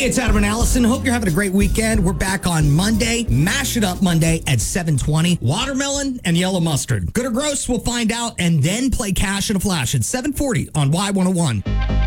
Hey, it's Adam and Allison. Hope you're having a great weekend. We're back on Monday. Mash It Up Monday at 7:20. Watermelon and yellow mustard. Good or gross? We'll find out and then play Cash in a Flash at 7:40 on Y101.